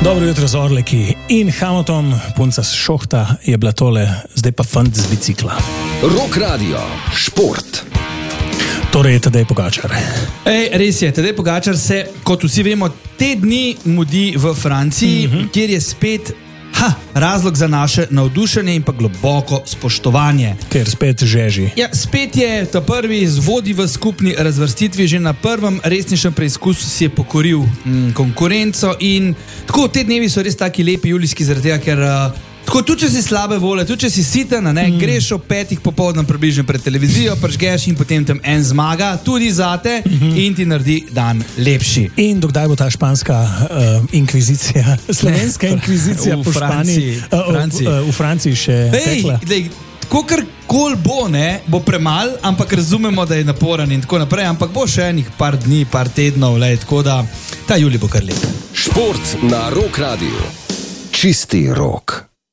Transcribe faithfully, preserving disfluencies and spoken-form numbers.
Dobro jutro z Orleki in Hamilton, punca s šohta je bila tole, zdaj pa fant z bicikla. Rock Radio, šport. Torej je Tadej Pogačar. Ej, res je, Tadej Pogačar se, kot vsi vemo, te dni mudi v Franciji, mm-hmm. kjer je spet ha, razlog za naše navdušenje in pa globoko spoštovanje. Ker spet žeži. Ja, spet je ta prvi zvodi v skupni razvrstitvi, že na prvem resnišem preizkusu si je pokoril mm, konkurenco in tako, te dnevi so res taki lepi julijski, zaradi tega, ker uh, tako, tudi če si slabe vole, tudi če si siten, ne, mm. greš ob petih popoldne približno pred televizijo, pržgeš in potem tam en zmaga, tudi zate mm-hmm. in ti naredi dan lepši. In dokdaj bo ta španska uh, inkvizicija, slovenska inkvizicija v po Španiji, Franciji, uh, Franciji. Uh, v Franciji še Ej, tekla? Lej, kolikor bo, ne, bo premal, ampak razumemo, da je naporen in tako naprej, ampak bo še enih par dni, par tednov, lej, tako da ta julij bo kar lep. Šport na Rock Radio. Čisti rok.